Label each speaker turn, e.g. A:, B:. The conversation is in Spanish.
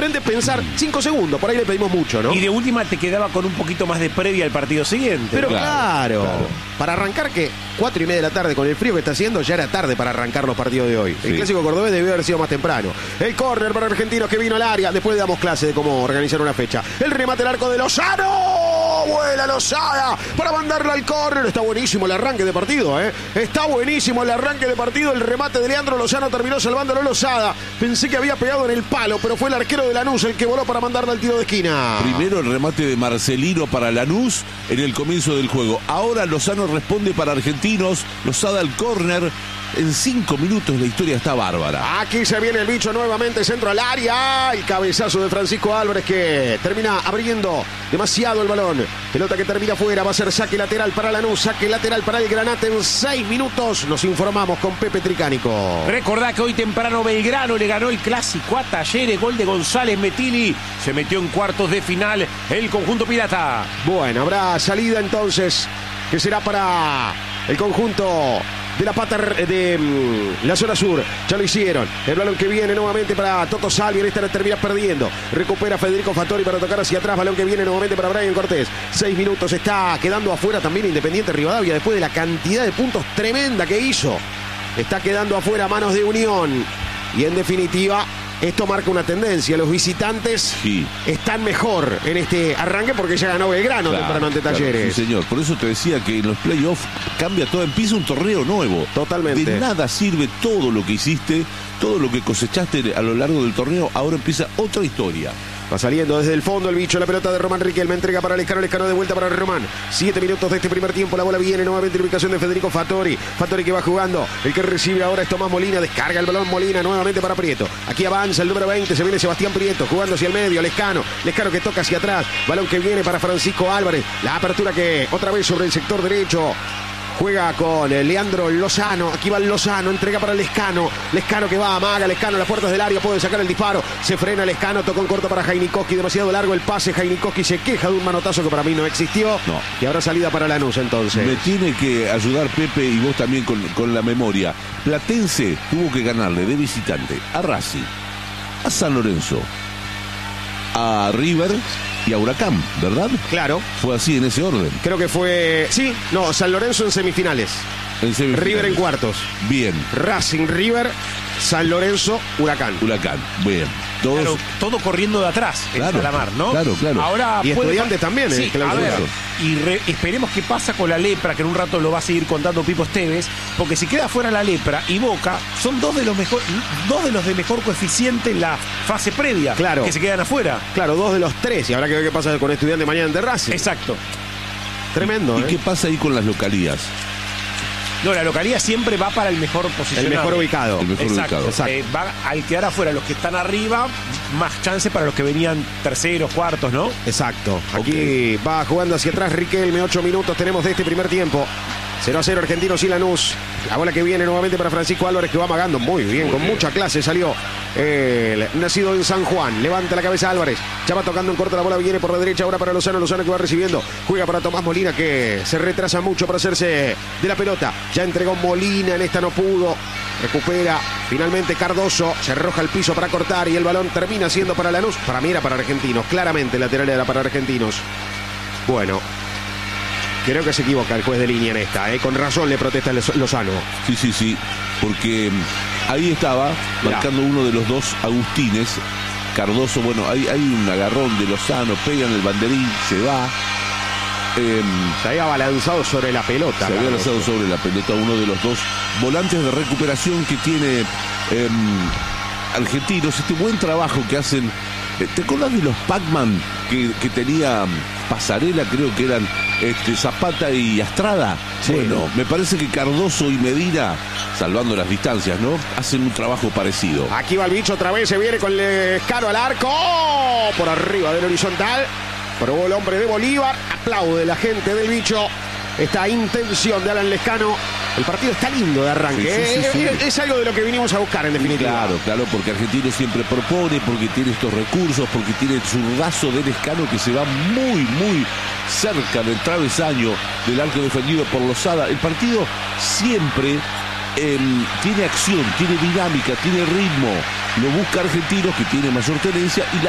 A: simplemente pensar 5 segundos, por ahí le pedimos mucho, ¿no?
B: Y de última te quedaba con un poquito más de previa al partido siguiente.
A: Pero claro, para arrancar que 4:30 de la tarde con el frío que está haciendo, ya era tarde para arrancar los partidos de hoy. El clásico cordobés debió haber sido más temprano. El córner para Argentinos que vino al área. Después le damos clase de cómo organizar una fecha. El remate al arco de Lozano. Vuela Lozada para mandarla al córner. Está buenísimo el arranque de partido, ¿eh? Está buenísimo el arranque de partido. El remate de Leandro Lozano terminó salvándolo Lozada. Pensé que había pegado en el palo, pero fue el arquero de Lanús el que voló para mandarla al tiro de esquina.
C: Primero el remate de Marcelino para Lanús en el comienzo del juego. Ahora Lozano responde para Argentinos. Lozada al córner. En 5 minutos la historia está bárbara.
A: Aquí se viene el bicho nuevamente, centro al área. El cabezazo de Francisco Álvarez que termina abriendo demasiado el balón. Pelota que termina afuera, va a ser saque lateral para Lanús, saque lateral para el Granate en 6 minutos. Nos informamos con Pepe Tricánico.
B: Recordá que hoy temprano Belgrano le ganó el clásico a Talleres, gol de González Metilli. Se metió en cuartos de final el conjunto pirata.
A: Bueno, habrá salida entonces que será para el conjunto de la pata de la zona sur. Ya lo hicieron. El balón que viene nuevamente para Toto Salvi. En esta la termina perdiendo. Recupera Federico Fattori para tocar hacia atrás. Balón que viene nuevamente para Brian Cortés. 6 minutos. Está quedando afuera también Independiente Rivadavia después de la cantidad de puntos tremenda que hizo. Está quedando afuera a manos de Unión. Y en definitiva, esto marca una tendencia. Los visitantes están mejor en este arranque porque ya ganó Belgrano temprano ante Talleres.
C: Sí, señor. Por eso te decía que en los playoffs cambia todo. Empieza un torneo nuevo.
A: Totalmente.
C: De nada sirve todo lo que hiciste, todo lo que cosechaste a lo largo del torneo. Ahora empieza otra historia.
A: Va saliendo desde el fondo el bicho, la pelota de Román Riquelme, entrega para Lescano de vuelta para Román. 7 minutos de este primer tiempo, la bola viene nuevamente en ubicación de Federico Fattori. Fattori que va jugando, el que recibe ahora es Tomás Molina, descarga el balón Molina nuevamente para Prieto. Aquí avanza el número 20, se viene Sebastián Prieto, jugando hacia el medio, Lescano que toca hacia atrás, balón que viene para Francisco Álvarez, la apertura que otra vez sobre el sector derecho. Juega con Leandro Lozano. Aquí va Lozano. Entrega para Lescano. Lescano que va, amaga. Lescano a las puertas del área. Puede sacar el disparo. Se frena Lescano. Tocó en corto para Jainikoski. Demasiado largo el pase. Jainikoski se queja de un manotazo que para mí no existió.
C: No.
A: Y habrá salida para Lanús entonces.
C: Me tiene que ayudar Pepe y vos también con la memoria. Platense tuvo que ganarle de visitante a Racing, a San Lorenzo, a River y a Huracán, ¿verdad?
A: Claro.
C: Fue así en ese orden.
A: Creo que fue... Sí, no, San Lorenzo en semifinales. River en cuartos.
C: Bien.
A: Racing, River, San Lorenzo, Huracán.
C: Bien. Todos...
B: Claro, todo corriendo de atrás,
C: claro,
B: en Calamar, ¿no?
C: Claro.
B: Ahora
A: y Estudiantes también,
B: sí,
A: claro.
B: A ver, y esperemos qué pasa con la Lepra, que en un rato lo va a seguir contando Pipo Esteves, porque si queda fuera la Lepra y Boca, son dos de los de mejor coeficiente en la fase previa,
A: claro,
B: que se quedan afuera.
A: Claro, 2 de los 3, y habrá que ver qué pasa con Estudiantes mañana ante Racing.
B: Exacto.
A: Tremendo,
C: ¿Y qué pasa ahí con las localías?
B: No, la localidad siempre va para el mejor posicionado.
A: El mejor ubicado.
B: Exacto. Va al quedar afuera los que están arriba, más chance para los que venían terceros, cuartos, ¿no?
A: Exacto. Aquí va jugando hacia atrás Riquelme. 8 minutos tenemos de este primer tiempo. 0-0 Argentinos y Lanús. La bola que viene nuevamente para Francisco Álvarez, que va amagando muy bien, con mucha clase salió el nacido en San Juan. Levanta la cabeza Álvarez, ya va tocando en corto, la bola viene por la derecha ahora para Lozano que va recibiendo, juega para Tomás Molina, que se retrasa mucho para hacerse de la pelota. Ya entregó Molina, en esta no pudo, recupera finalmente Cardoso, se arroja al piso para cortar y el balón termina siendo para Lanús. Para mí era para Argentinos, claramente el lateral era para Argentinos. Bueno, creo que se equivoca el juez de línea en esta, con razón le protesta Lozano.
C: Sí, porque ahí estaba marcando uno de los dos Agustines, Cardoso. Bueno, hay un agarrón de Lozano, pega en el banderín, se va.
A: Se había balanzado sobre la pelota.
C: Se había lanzado sobre la pelota uno de los dos volantes de recuperación que tiene Argentinos. Este buen trabajo que hacen. ¿Te acordás de los Pac-Man que tenía Pasarela? Creo que eran Zapata y Astrada. Sí. Bueno, me parece que Cardoso y Medina, salvando las distancias, ¿no?, hacen un trabajo parecido.
A: Aquí va el bicho otra vez, se viene con Lescano al arco. ¡Oh! Por arriba del horizontal. Probó el hombre de Bolívar. Aplaude la gente del bicho esta intención de Alan Lescano. El partido está lindo de arranque. Sí. Es algo de lo que vinimos a buscar, en definitiva.
C: Claro, porque Argentino siempre propone, porque tiene estos recursos, porque tiene el zurdazo de Lescano que se va muy, muy cerca del travesaño del arco defendido por Lozada. El partido siempre tiene acción, tiene dinámica, tiene ritmo. Lo busca Argentinos, que tiene mayor tenencia, y